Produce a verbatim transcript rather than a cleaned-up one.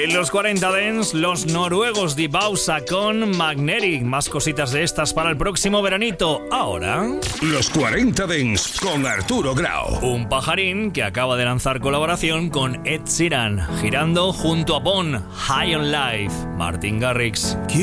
En los cuarenta Dance, los noruegos de Bausa con Magnetic. Más cositas de estas para el próximo veranito. Ahora, los cuarenta Dance con Arturo Grau. Un pajarín que acaba de lanzar colaboración con Ed Sheeran, girando junto a Bon, High on Life, Martin Garrix.